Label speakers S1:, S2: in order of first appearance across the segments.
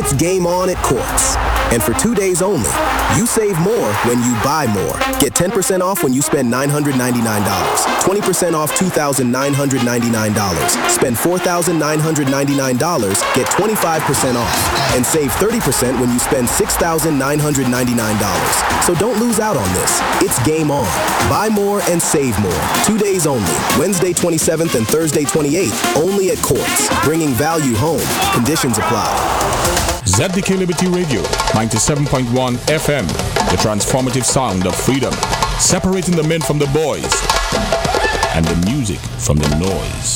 S1: It's game on at Quartz. And for 2 days only, you save more when you buy more. Get 10% off when you spend $999. 20% off $2,999. Spend $4,999, get 25% off. And save 30% when you spend $6,999. So don't lose out on this. It's game on. Buy more and save more. 2 days only. Wednesday 27th and Thursday 28th. Only at Quartz. Bringing value home. Conditions apply.
S2: ZDK Liberty Radio, 97.1 FM, the transformative sound of freedom, separating the men from the boys, and the music from the noise.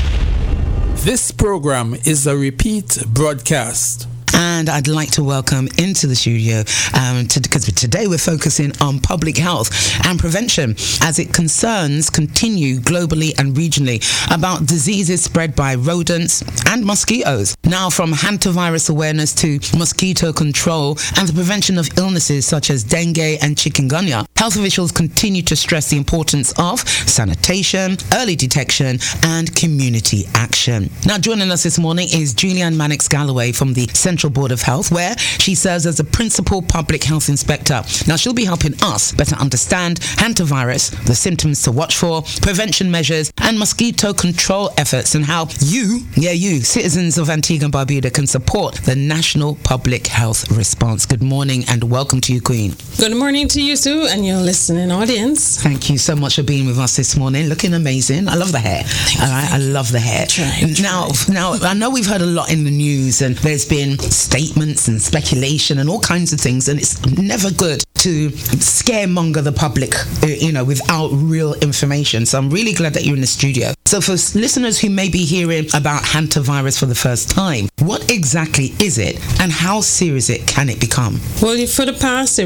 S3: This program is a repeat broadcast.
S4: And I'd like to welcome into the studio, because today we're focusing on public health and prevention as it continue globally and regionally about diseases spread by rodents and mosquitoes. Now, from hantavirus awareness to mosquito control and the prevention of illnesses such as dengue and chikungunya, health officials continue to stress the importance of sanitation, early detection, and community action. Now, joining us this morning is Julianne Mannix-Galloway from the Central Board of Health, where she serves as the Principal Public Health Inspector. Now, she'll be helping us better understand hantavirus, the symptoms to watch for, prevention measures, and mosquito control efforts, and how you, citizens of Antigua and Barbuda, can support the national public health response. Good morning and welcome to you, Queen.
S5: Good morning to you, Sue, and your listening audience.
S4: Thank you so much for being with us this morning. Looking amazing. I love the hair. All right, I love the hair. Now, I know we've heard a lot in the news, and there's been statements and speculation and all kinds of things, and it's never good to scaremonger the public, without real information. So I'm really glad that you're in the studio. So for listeners who may be hearing about hantavirus for the first time, what exactly is it and how serious can it become?
S5: Well, for the past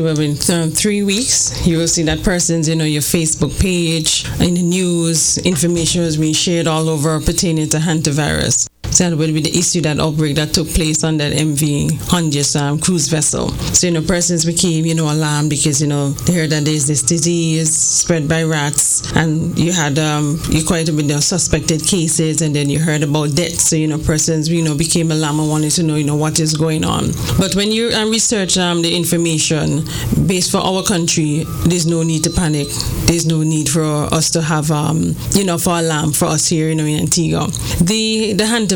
S5: 3 weeks, you will see that person's, your Facebook page, in the news, information has been shared all over pertaining to hantavirus. So that will be the issue, that outbreak that took place on that MV Hondius cruise vessel. So, persons became, alarmed because, they heard that there's this disease spread by rats, and you had quite a bit of suspected cases, and then you heard about deaths. So, persons, became alarmed and wanted to know, what is going on. But when you research the information based for our country, there's no need to panic. There's no need for us to have, for alarm for us here, in Antigua. The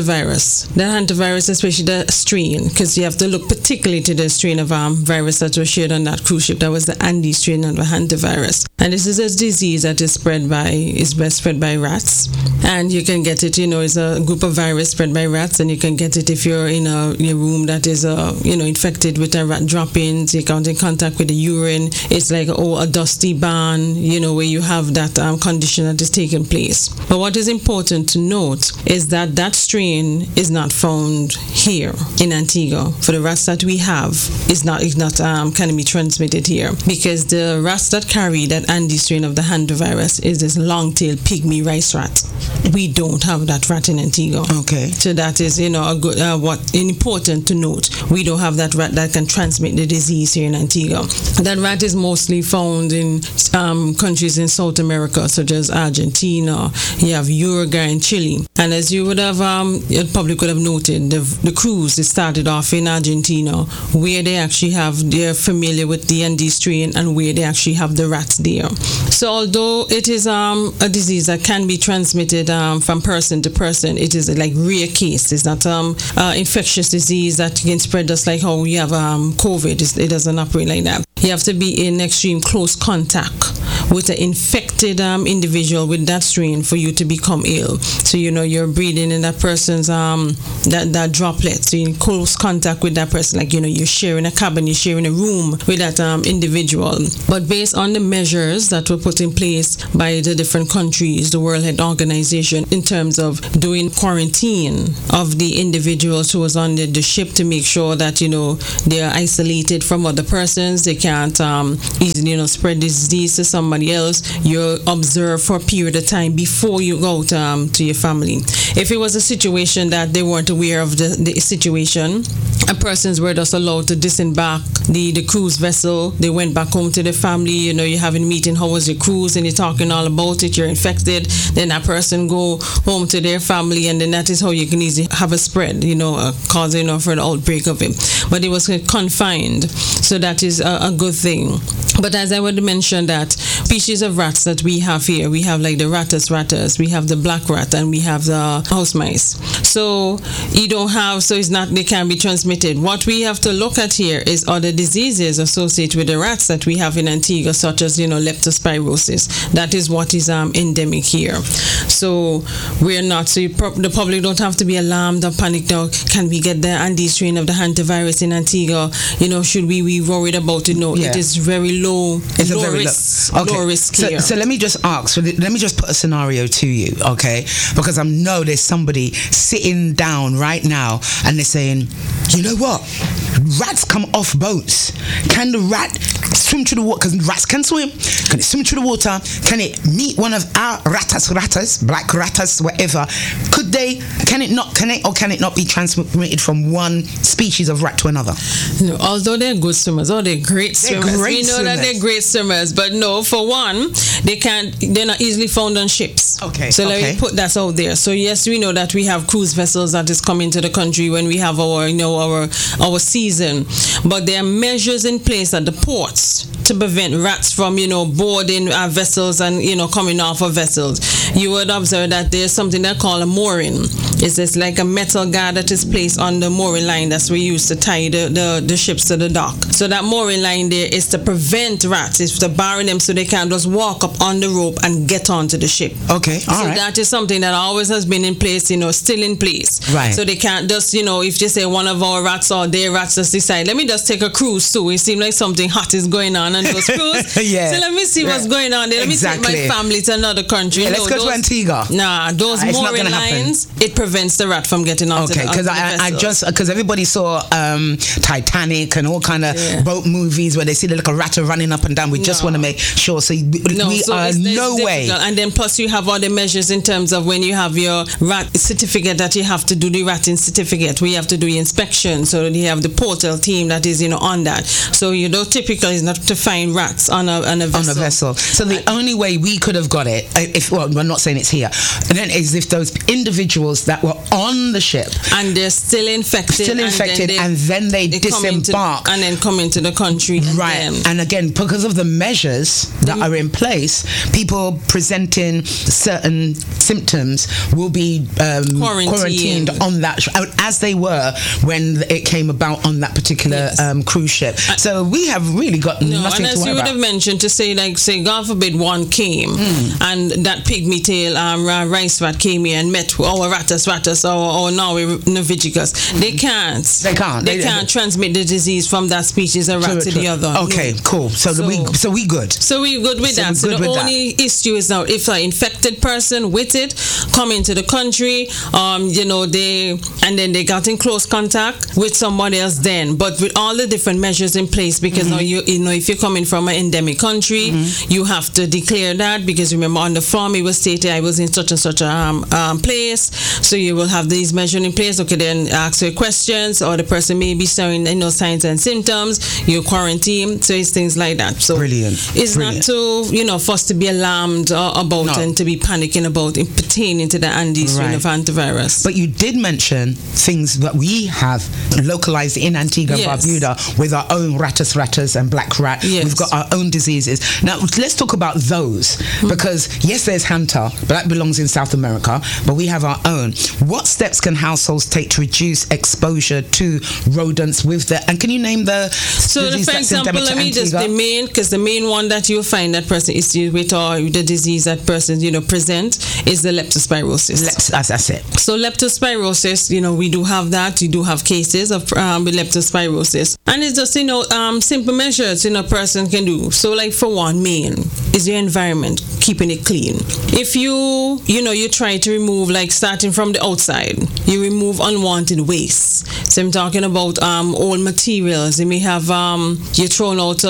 S5: hantavirus, especially the strain, because you have to look particularly to the strain of virus that was shared on that cruise ship. That was the Andes strain of the hantavirus. And this is a disease that is best spread by rats. And you can get it, it's a group of virus spread by rats, and you can get it if you're in a room that is, infected with a rat droppings. You come in contact with the urine. It's like, a dusty barn, where you have that condition that is taking place. But what is important to note is that strain is not found here in Antigua. For the rats that we have, can be transmitted here, because the rats that carry that Andes strain of the hantavirus is this long-tailed pygmy rice rat. We don't have that rat in Antigua. Okay. So that is, a good important to note. We don't have that rat that can transmit the disease here in Antigua. That rat is mostly found in countries in South America, such as Argentina. You have Uruguay and Chile. And as you would have, the public would have noted, the cruise started off in Argentina, where they're familiar with the Andes strain and where they actually have the rats there. So although it is a disease that can be transmitted from person to person, it is like rare case. It's not infectious disease that can spread just like how you have COVID. It doesn't operate like that. You have to be in extreme close contact with an infected individual with that strain for you to become ill. So you're breathing in that person's that droplet. So you're in close contact with that person, like you're sharing a cabin, you're sharing a room with that individual. But based on the measures that were put in place by the different countries, the World Health Organization, in terms of doing quarantine of the individuals who was on the ship to make sure that they are isolated from other persons, they can't easily spread this disease to somebody somebody else, you observe for a period of time before you go to your family. If it was a situation that they weren't aware of the situation, a persons were just allowed to disembark the cruise vessel. They went back home to their family. You're having a meeting, how was your cruise, and you're talking all about it, you're infected. Then that person go home to their family, and then that is how you can easily have a spread, cause for an outbreak of it. But it was confined, so that is a good thing. But as I would mention, that species of rats that we have here, we have like the rattus, we have the black rat, and we have the house mice. So they can be transmitted. What we have to look at here is other diseases associated with the rats that we have in Antigua, such as leptospirosis. That is what is endemic here. So we're not. So the public don't have to be alarmed or panicked. Now, can we get the Andes strain of the hantavirus in Antigua? Should we be worried about it? No, it is very low.
S4: It's
S5: low risk. Okay. Low risk here.
S4: So let me just ask. Let me just put a scenario to you, okay? Because I know there's somebody sitting down right now and they're saying, you know what? Rats come off boats. Can the rat swim through the water? Because rats can swim. Can it swim through the water? Can it meet one of our rattas, black rattas, whatever? Can it not be transmitted from one species of rat to another?
S5: No, although they're good swimmers, they're great swimmers. We know that they're great swimmers, but no, for one, they're not easily found on ships.
S4: Okay.
S5: So let me put that out there. So yes, we know that we have cruise vessels that is coming to the country when we have our season, but there are measures in place at the ports to prevent rats from boarding our vessels and coming off of vessels. You would observe that there's something they call a mooring. It's like a metal guard that is placed on the mooring line that's we use to tie the ships to the dock. So that mooring line there is to prevent rats, is to bar them so they can't just walk up on the rope and get onto the ship.
S4: Okay, all right.
S5: That is something that always has been in place, still in place.
S4: Right.
S5: So they can't just, if you say one of our rats or their rats just decide, let me just take a cruise too. It seems like something hot is going on those cruise.
S4: Yeah.
S5: So let me see what's going on there. Let me take my family to another country.
S4: Yeah, let's go to Antigua.
S5: Nah, those mooring lines, it prevents the rat from getting onto the vessel. Okay, because everybody saw Titanic and all kind of boat movies where they see the little rat running up and down. We just want to make sure. So no way. And then plus you have all the measures in terms of when you have your rat certificate that you have to do the ratting certificate. We have to do inspection. So you have the portal team that is on that. So typically is not to find rats on a vessel.
S4: On a vessel. So the only way we could have got it, we're not saying it's here, and then is if those individuals that were on the ship
S5: and they're still infected,
S4: and then they disembark
S5: and then come into the country.
S4: And again, because of the measures that are in place, people presenting certain symptoms will be quarantined on that, as they were when it came about on that particular cruise ship. So we have really got nothing to worry about.
S5: And as you would have mentioned, to say God forbid one came and that pygmy tail rice rat came here and met our rattus or Norvegicus. They can't transmit the disease from that species of rat to the other.
S4: Okay, cool. So we good.
S5: So we good with that. So the only issue is now if an infected person with it come into the country, they got in close contact with somebody else then. But with all the different measures in place, because now if you're coming from an endemic country, you have to declare that, because remember on the form it was stated I was in such and such a place. So you will have these measures in place. Okay, then ask your questions, or the person may be showing signs and symptoms. You quarantine. So it's things like that. So it's not to for us to be alarmed about and to be panicking about it pertaining to the Andes strain of hantavirus.
S4: But you did mention things that we have localized in Antigua and Barbuda with our own rattus and black rat.
S5: Yes.
S4: We've got our own diseases. Now let's talk about those, because yes, there's Hanta, but that belongs in South America, but we have our own. What steps can households take to reduce exposure to rodents with and can you name the disease
S5: for example, let me just the main one that you'll find that person is with, or the disease that person present, is the leptospirosis.
S4: That's it.
S5: So leptospirosis, we do have that. We do have cases of with leptospirosis, and it's just simple measures a person can do. So like for one, main is your environment. keeping it clean. If you try to remove, like starting from the outside, you remove unwanted waste. So I'm talking about old materials. You may have you're throwing out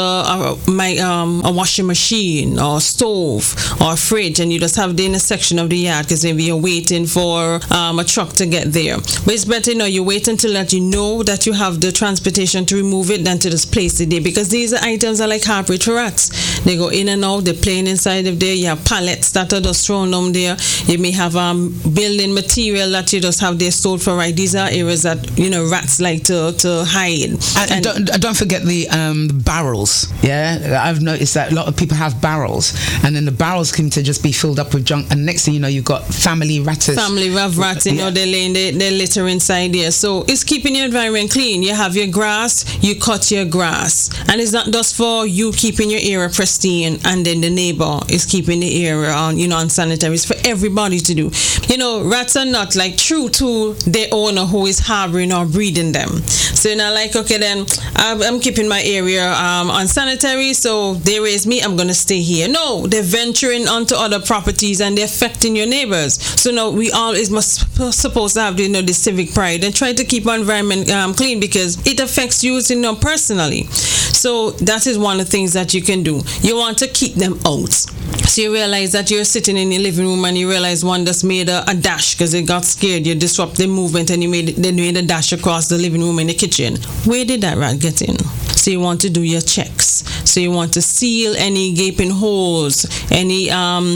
S5: a washing machine or stove or fridge, and you just have it in a section of the yard because maybe you're waiting for a truck to get there. But it's better, you wait until that you know that you have the transportation to remove it than to just place it there, because these items are like heartbreak for rats. They go in and out, they're playing inside of there. You have pallets that are just thrown them there. You may have building material that you just have there stored for right. These are areas that rats like to hide.
S4: And don't forget the barrels. Yeah, I've noticed that a lot of people have barrels, and then the barrels seem to just be filled up with junk, and next thing you know, you've got family rats.
S5: Family rats, they're laying their litter inside there. So it's keeping your environment clean. You have your grass, you cut your grass, and it's not just for you keeping your area pristine, and then the neighbor is keeping the area unsanitary. It's for everybody to do. Rats are not like true to their owner who is harboring or breeding them. So you're not like, okay, then I'm keeping my area unsanitary, so they raise me, I'm gonna stay here. No, they're venturing onto other properties and they're affecting your neighbors. So now we always supposed to have the civic pride and try to keep our environment clean, because it affects you personally. So that is one of the things that you can do. You want to keep them out. So you realize that you're sitting in your living room and you realize one just made a dash because it got scared. You disrupt the movement and they made a dash across the living room in the kitchen. Where did that rat get in? So you want to do your checks. So you want to seal any gaping holes, any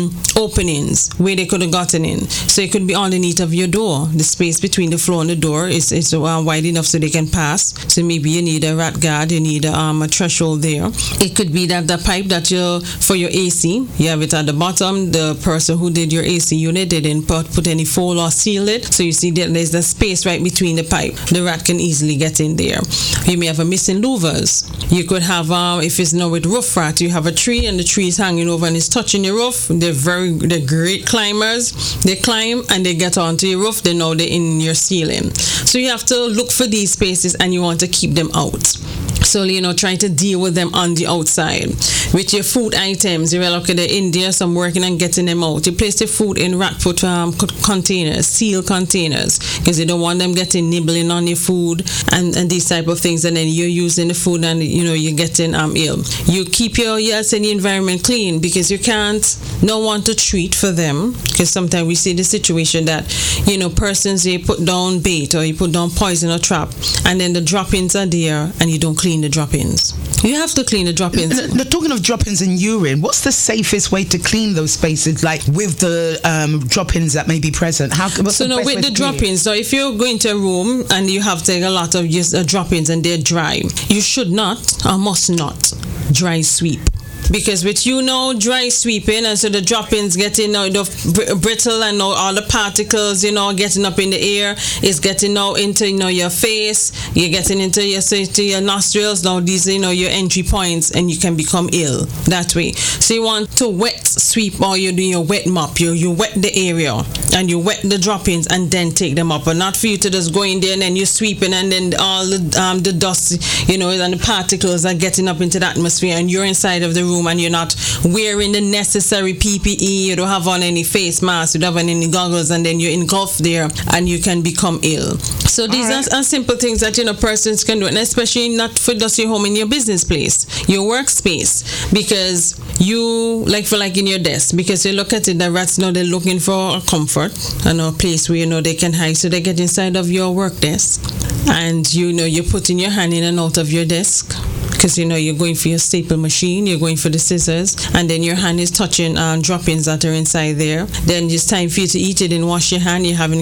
S5: openings where they could have gotten in. So it could be underneath of your door. The space between the floor and the door is wide enough so they can pass. So maybe you need a rat guard, you need a threshold there. It could be that the pipe that for your AC, you have it at the bottom. The person who did your AC unit, they didn't put any foil or seal it. So you see that there's the space right between the pipe. The rat can easily get in there. You may have a missing louvers. You could have, if it's with roof rat, you have a tree and the tree is hanging over and it's touching your roof. They're great climbers. They climb and they get onto your roof. They know they're in your ceiling. So you have to look for these spaces and you want to keep them out. So, try to deal with them on the outside. With your food items, you will look at the India, some working and getting them out. You place the food in rat-proof containers, sealed containers, because you don't want them nibbling on your food and these type of things, and then you're using the food and, you're getting ill. You keep your environment clean, because you no want to treat for them, because sometimes we see the situation that, persons, they put down bait or you put down poison or trap, and then the drop-ins are there and you don't clean the drop-ins. You have to clean the drop-ins.
S4: Talking of drop-ins and urine, what's the safest way to clean those spaces, like with the drop-ins that may be present?
S5: With the drop-ins, so if you're going to a room and you have a lot of drop-ins and they're dry, you should not or must not dry sweep. Because with dry sweeping, and so the drop-ins getting the brittle and all the particles, getting up in the air, is getting into your face, you're getting into your nostrils. Now these your entry points, and you can become ill that way. So you want to wet sweep, or you're doing your wet mop. You wet the area and you wet the drop-ins and then take them up, but not for you to just go in there and then you're sweeping and then all the dust and the particles are getting up into the atmosphere, and you're inside of the room and you're not wearing the necessary PPE, you don't have on any face mask, you don't have on any goggles, and then you're engulfed there and you can become ill. So these are simple things that persons can do, and especially not for just your home, in your business place, your workspace, because you like in your desk, because you look at it, the rats they're looking for a comfort and a place where they can hide, so they get inside of your work desk, and you're putting your hand in and out of your desk, because you're going for your staple machine, you're going for the scissors, and then your hand is touching drop-ins that are inside there. Then it's time for you to eat it and wash your hand. You're having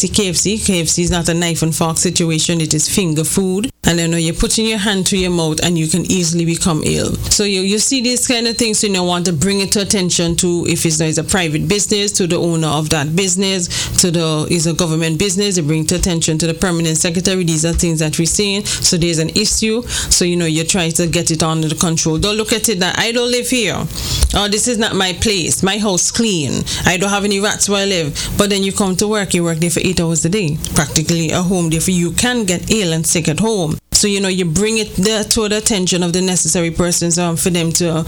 S5: KFC is not a knife and fork situation, it is finger food, and then you're putting your hand to your mouth and you can easily become ill. So you see these kind of things, want to bring it to attention to, if it's a private business, to the owner of that business, is a government business, you bring it to attention to the permanent secretary. These are things that we're seeing. So there's an issue, so you're trying to get it under the control. Don't look at it that I don't live here, this is not my place, my house clean, I don't have any rats where I live. But then you come to work, you work there for 8 hours a day, practically a home there for you can get ill and sick at home. So you bring it there to the attention of the necessary persons for them to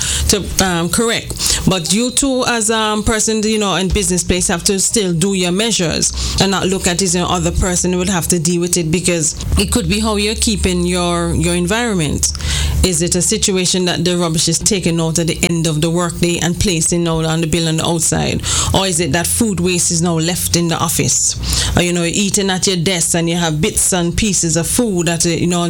S5: correct. But you too, as person, in business place, have to still do your measures and not look at it as other person would have to deal with it, because it could be how you're keeping your environment. Is it a situation that the rubbish is taken out at the end of the workday and placed out on the bill on the outside? Or is it that food waste is now left in the office? Or, you're eating at your desk and you have bits and pieces of food that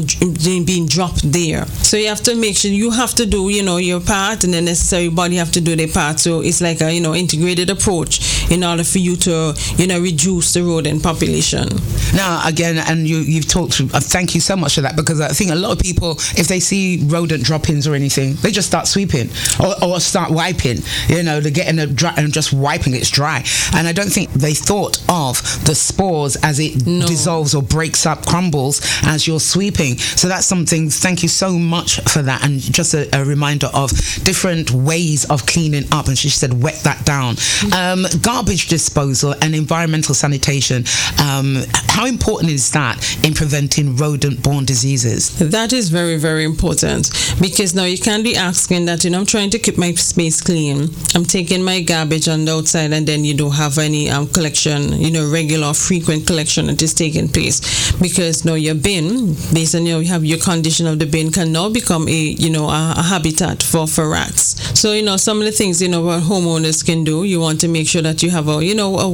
S5: being dropped there. So you have to make sure you have to do, your part, and the necessary body have to do their part. So it's like a, integrated approach in order for you to, reduce the rodent population.
S4: Now, again, and you've talked, thank you so much for that, because I think a lot of people, if they see rodent drop-ins or anything, they just start sweeping or start wiping. They're getting a dry and just wiping it's dry. And I don't think they thought of the spores as it dissolves or breaks up, crumbles as you're sweeping. So that's something. Thank you so much for that, and just a reminder of different ways of cleaning up. And she said, wet that down. Garbage disposal and environmental sanitation. How important is that in preventing rodent-borne diseases?
S5: That is very, very important, because now you can't be asking that, I'm trying to keep my space clean. I'm taking my garbage on the outside, and then you don't have any collection, regular, frequent collection that is taking place, because now your bin, based on you have your condition of the bin, can now become a habitat for rats. So some of the things what homeowners can do, you want to make sure that you have a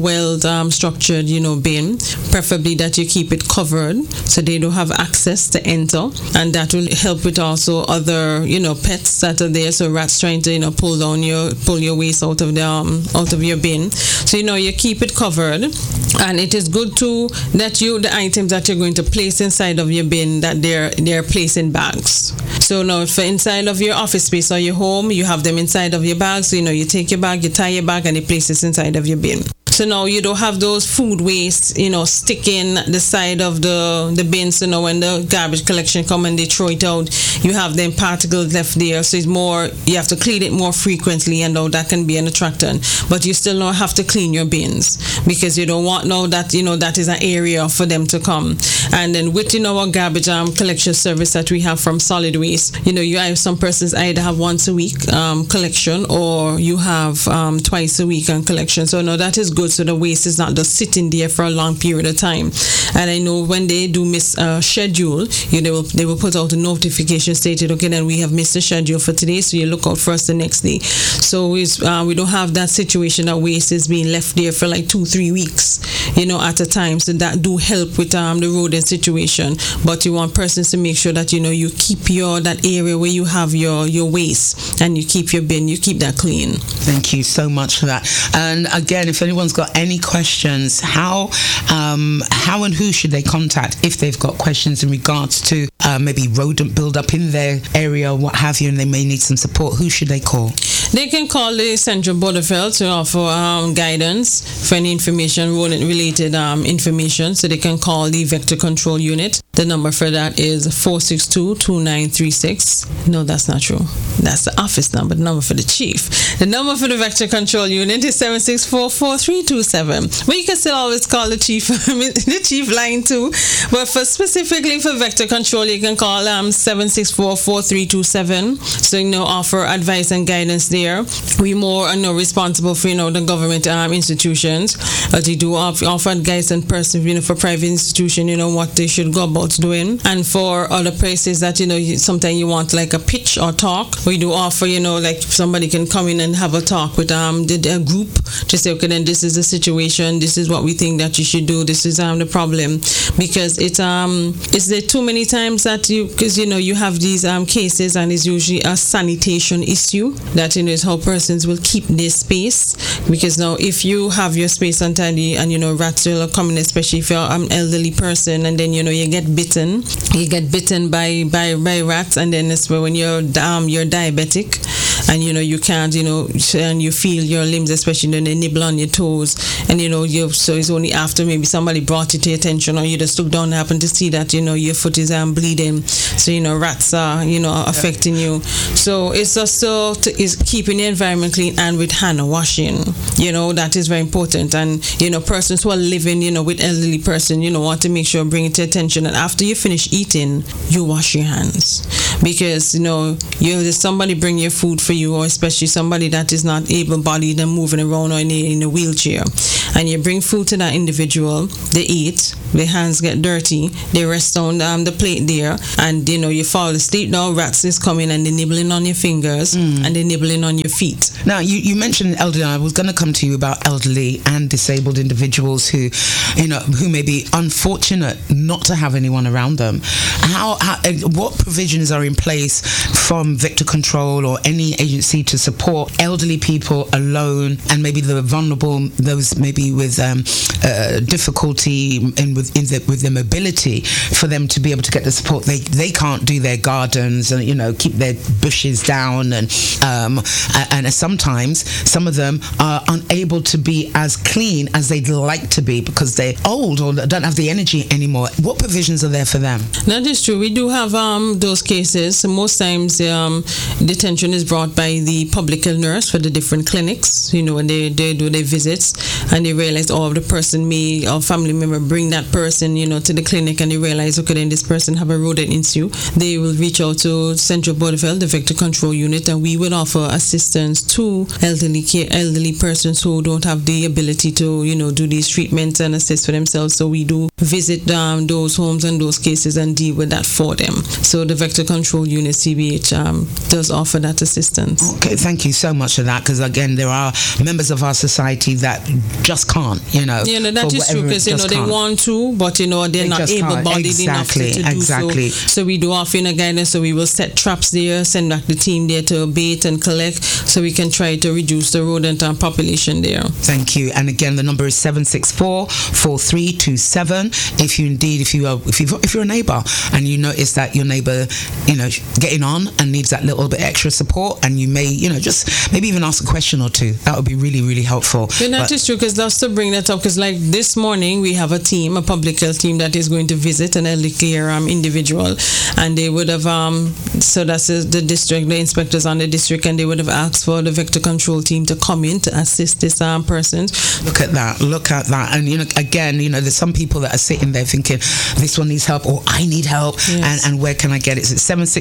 S5: well structured bin, preferably that you keep it covered so they don't have access to enter, and that will help with also other pets that are there. So rats trying to pull your waste out of your bin. So you keep it covered, and it is good too that the items that you're going to place inside of your bin, that they're placed in bags. So now if inside of your office space or your home, you have them inside of your bag. So you take your bag, you tie your bag, and you place it inside of your bin. So now you don't have those food waste, sticking the side of the bin. So now when the garbage collection come and they throw it out, you have them particles left there. So it's more, you have to clean it more frequently, and now that can be an attractant. But you still don't have to clean your bins, because you don't want now that, that is an area for them to come. And then with, our garbage collection service that we have from Solid Waste, you have some persons either have once a week collection, or you have twice a week on collection. So now that is good. So the waste is not just sitting there for a long period of time. And I know when they do miss a schedule, they will put out a notification stated, okay, then we have missed the schedule for today, so you look out for us the next day. So we don't have that situation that waste is being left there for like 2-3 weeks, at a time. So that do help with the rodent situation. But you want persons to make sure that you keep that area where you have your waste, and you keep your bin, you keep that clean.
S4: Thank you so much for that. And again, if anyone's got any questions, how and who should they contact if they've got questions in regards to maybe rodent build-up in their area, what have you, and they may need some support? Who should they call?
S5: They can call the Central Board of Health to offer guidance for any information, rodent-related information. So they can call the Vector Control Unit. The number for that is 462-2936. No, that's not true. That's the office number. The number for the chief. The number for the Vector Control Unit is 764-4327. But you can still always call the chief, the chief line too. But specifically for Vector Control, you can call 764-4327. So offer advice and guidance there. We more are responsible for the government institutions, but we do offer advice and person for private institution, what they should go about doing. And for other places that sometimes you want like a pitch or talk, we do offer like somebody can come in and have a talk with the group to say, okay, then this is the situation, this is what we think that you should do, this is the problem. Because it's there too many times that you have these cases, and it's usually a sanitation issue that is how persons will keep their space. Because now if you have your space untidy and rats will come in, especially if you're an elderly person, and then you get bitten by rats, and then it's when you're diabetic, and you can't, and you feel your limbs, especially when they nibble on your toes, and so it's only after maybe somebody brought it to your attention, or you just look down and happen to see that your foot is bleeding, so rats are affecting you. So it's also is keeping the environment clean, and with hand washing, that is very important. And persons who are living with elderly person, want to make sure bring it to attention, and after you finish eating, you wash your hands, because there's somebody bring your food for you, or especially somebody that is not able-bodied and moving around, or in a wheelchair, and you bring food to that individual, they eat, their hands get dirty, they rest on the plate there, and you fall asleep. Now rats is coming and they're nibbling on your fingers, and they're nibbling on your feet.
S4: Now you mentioned elderly. I was going to come to you about elderly and disabled individuals who may be unfortunate not to have anyone around them. What provisions are in place from Vector Control or any agency to support elderly people alone, and maybe the vulnerable, those maybe with difficulty with their mobility, for them to be able to get the support? They can't do their gardens and keep their bushes down, and sometimes some of them are unable to be as clean as they'd like to be because they're old or don't have the energy anymore. What provisions are there for them?
S5: That is true. We do have those cases. Most times the attention is brought by the public health nurse for the different clinics, when they do their visits, and they realize the person may, or family member bring that person to the clinic, and they realize, okay, then this person have a rodent issue. They will reach out to Central Board of Health, the Vector Control Unit, and we would offer assistance to elderly persons who don't have the ability to do these treatments and assist for themselves. So we do visit those homes and those cases and deal with that for them. So the Vector Control Unit, CBH, does offer that assistance.
S4: Okay, thank you so much for that, because again, there are members of our society that just can't,
S5: that is true, because they want to, but they're not able-bodied enough to do so. So we do offer guidance. So we will set traps there, send back the team there to bait and collect, so we can try to reduce the rodent population there.
S4: Thank you. And again, the number is 764-4327. If you're a neighbor and you notice that your neighbor, getting on and needs that little bit extra support, and you may, just maybe even ask a question or two, that would be really, really helpful.
S5: That is true, because that's to bring that up, because like this morning we have a public health team that is going to visit an elderly care individual, and they would have so that's the district, the inspectors on the district, and they would have asked for the Vector Control team to come in to assist this person.
S4: Look at that, and again, there's some people that are sitting there thinking, this one needs help, or I need help. Yes. and where can I get it? It's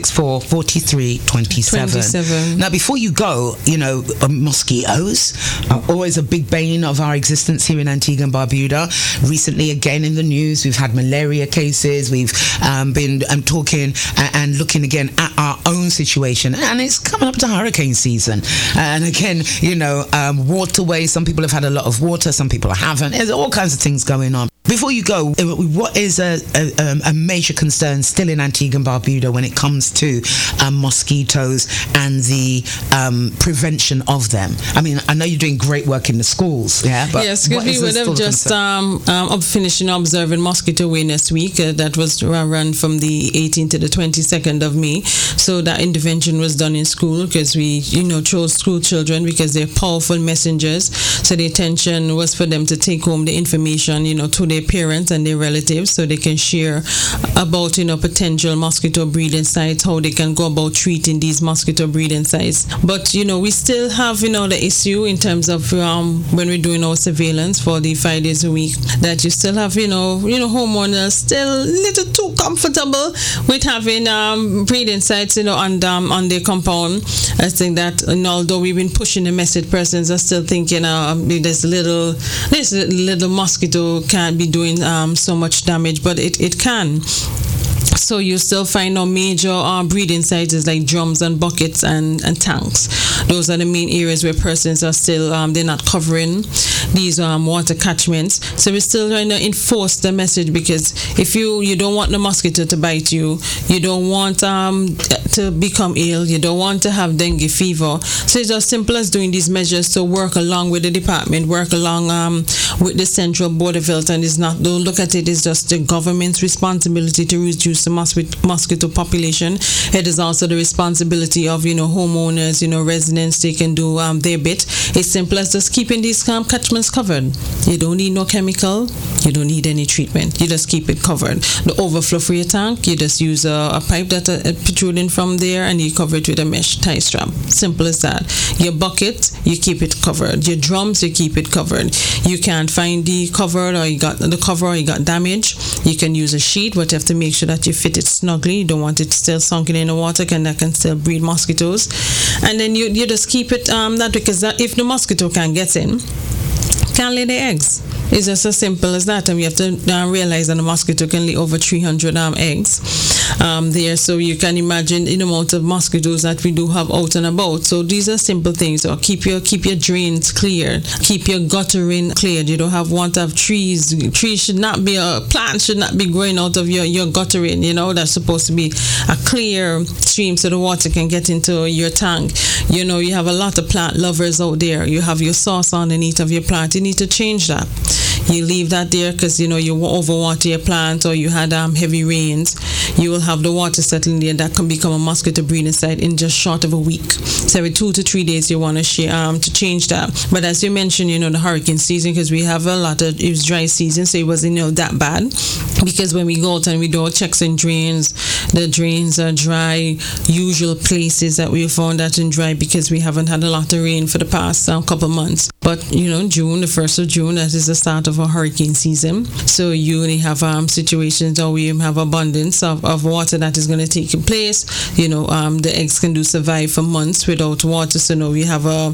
S4: 764-4327. Now, before you go, mosquitoes are always a big bane of our existence here in Antigua and Barbuda. Recently, again in the news, we've had malaria cases. We've been talking and looking again at our own situation, and it's coming up to hurricane season. And again, waterways. Some people have had a lot of water, some people haven't. There's all kinds of things going on. Before you go, what is a major concern still in Antigua and Barbuda when it comes to mosquitoes and the prevention of them? I mean, I know you're doing great work in the schools, but
S5: yes, because we would have just finishing observing Mosquito Awareness Week that was run from the 18th to the 22nd of May. So that intervention was done in school, because we chose school children because they're powerful messengers. So the intention was for them to take home the information to their parents and their relatives, so they can share about potential mosquito breeding sites, how they can go about treating these mosquito breeding sites. But we still have the issue in terms of when we're doing our surveillance for the 5 days a week, that you still have homeowners still a little too comfortable with having breeding sites on their compound. I think that although we've been pushing the message, persons are still thinking this little mosquito can't be doing so much damage, but it can. So you still find major breeding sites like drums and buckets and tanks. Those are the main areas where persons are still, they're not covering these water catchments. So we're still trying to enforce the message, because if you don't want the mosquito to bite you, you don't want to become ill, you don't want to have dengue fever. So it's as simple as doing these measures to work along with the department, work along with the Central Board of Health, and don't look at it as just the government's responsibility to reduce the mosquito population. It is also the responsibility of, homeowners, residents. They can do their bit. It's simple as just keeping these catchments covered. You don't need no chemical. You don't need any treatment. You just keep it covered. The overflow for your tank, you just use a pipe that protruding from there, and you cover it with a mesh tie strap. Simple as that. Your bucket, you keep it covered. Your drums, you keep it covered. You can't find the cover, or you got the cover, or you got damage. You can use a sheet, but you have to make sure that you fit it snugly. You don't want it still sunken in the water, that can still breed mosquitoes. And then you just keep it that, because if the mosquito can get in, can't lay their eggs. It's just as simple as that, and we have to realize that a mosquito can lay over 300 eggs there. So you can imagine the amount of mosquitoes that we do have out and about. So these are simple things. So keep your drains cleared, keep your guttering cleared. You don't want to have trees. Plants should not be growing out of your guttering. That's supposed to be a clear stream so the water can get into your tank. You have a lot of plant lovers out there. You have your sauce underneath of your plant. You need to change that. You leave that there because you overwater your plant, or you had heavy rains. You will have the water settling there that can become a mosquito breeding site in just short of a week. So every 2 to 3 days you want to change that. But as you mentioned, the hurricane season, because we have it was dry season, so it wasn't that bad. Because when we go out and we do our checks and drains, the drains are dry. Usual places that we found that in dry because we haven't had a lot of rain for the past couple months. But June, the 1st of June, that is the start of a hurricane season. So you only have situations where we have abundance of water that is going to take place. The eggs can survive for months without water. So now we have a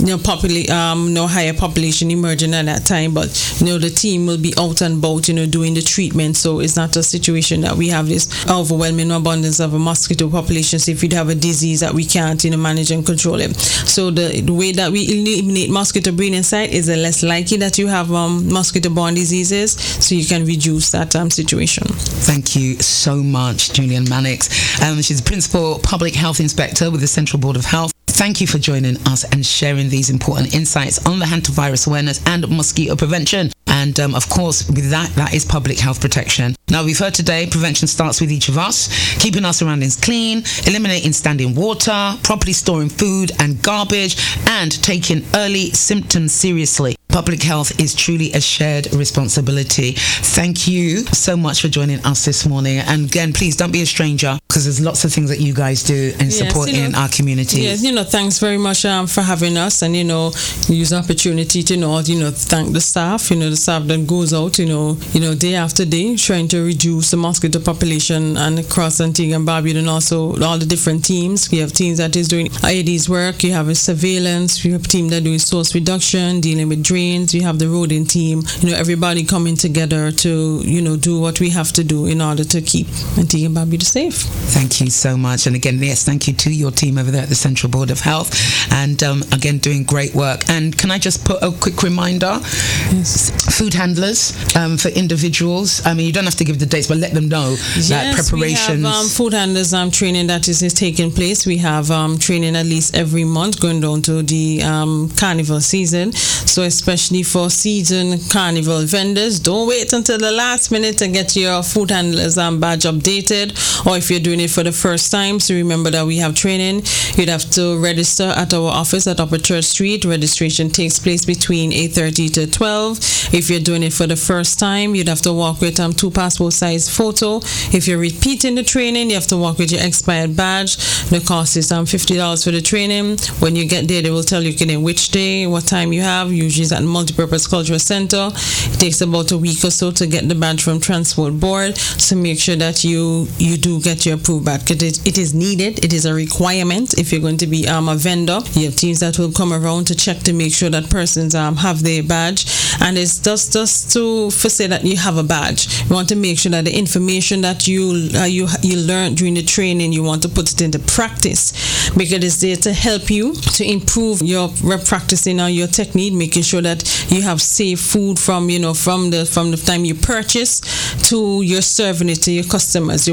S5: higher population emerging at that time. But the team will be out and about, doing the treatment. So it's not a situation that we have this overwhelming abundance of a mosquito population. So if we have a disease that we can't manage and control it. So the way that we eliminate mosquito breeding site is less likely that you have mosquito-borne diseases, so you can reduce that situation.
S4: Thank you so much, Julian Mannix. She's Principal Public Health Inspector with the Central Board of Health. Thank you for joining us and sharing these important insights on the hantavirus awareness and mosquito prevention. And of course, with that is public health protection. Now, we've heard today, prevention starts with each of us, keeping our surroundings clean, eliminating standing water, properly storing food and garbage, and taking early symptoms seriously. Public health is truly a shared responsibility. Thank you so much for joining us this morning. And again, please don't be a stranger, because there's lots of things that you guys do in supporting our community.
S5: Yes, thanks very much for having us, and use the opportunity to thank the staff, the staff that goes out, day after day, trying to reduce the mosquito population and across Antigua and Barbuda, and also all the different teams. We have teams that is doing IED's work. You have a surveillance. We have a team that doing source reduction, dealing with drains. We have the rodent team. Everybody coming together to do what we have to do in order to keep Antigua and Barbuda safe.
S4: Thank you so much. And again, yes, thank you to your team over there at the Central Board of Health. And again, doing great work. And can I just put a quick reminder?
S5: Yes.
S4: Food handlers for individuals. You don't have to give the dates, but let them know that preparations.
S5: We have food handlers training that is taking place. We have training at least every month going down to the carnival season. So especially for season carnival vendors, don't wait until the last minute to get your food handlers badge updated, or if you're doing it for the first time, so remember that we have training. You'd have to register at our office at Upper Church Street. Registration takes place between 8:30 to 12. If you're doing it for the first time, you'd have to walk with 2 passport size photo. If you're repeating the training, you have to walk with your expired badge. The cost is $50 for the training. When you get there, they will tell you which day, what time you have. Usually it's at Multipurpose Cultural Center. It takes about a week or so to get the badge from Transport Board. So make sure that you do get your approved badge, because it is needed. It is a requirement if you're going to be a vendor. You have teams that will come around to check to make sure that persons have their badge. And it's just to say that you have a badge. You want to make sure that the information that you learned during the training, you want to put it into practice, because it's there to help you to improve your practicing your technique, making sure that you have safe food from the time you purchase to you're serving it to your customers. You want to make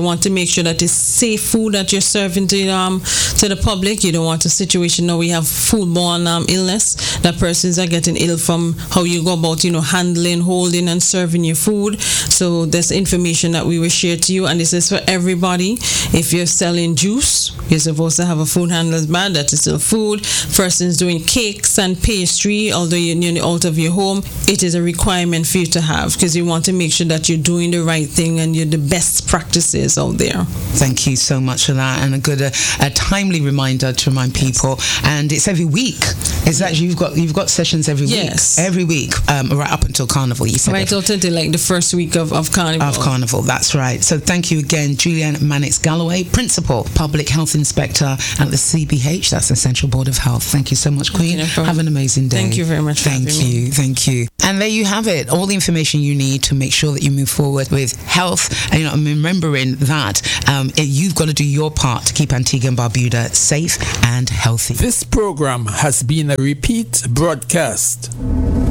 S5: make sure that it's safe food that you're serving to the public. You don't want a situation now we have foodborne illness, that persons are getting ill from how you go about, handling, holding, and serving your food. So there's information that we will share to you, and this is for everybody. If you're selling juice, you're supposed to have a food handler's badge. That is still food. Persons doing cakes and pastry, although you're out of your home, it is a requirement for you to have, because you want to make sure that you're doing the right thing and you're the best practices out there.
S4: Thank you so much for that, and a timely reminder to remind people. And it's every week. Is that you've got sessions every week?
S5: Yes,
S4: every week, right up until Carnival. You said
S5: right out until like the first week of Carnival.
S4: Of Carnival, that's right. So thank you again, Julianne Mannix Galloway, Principal Public Health Inspector at the CBH. That's the Central Board of Health. Thank you so much, Queen. Have an amazing day.
S5: Thank you very much.
S4: Thank you. And there you have it. All the information you need to make sure that you move forward with health. And remembering that you've got to do your part to keep Antigua and Barbuda safe and healthy.
S3: This program has been a repeat broadcast.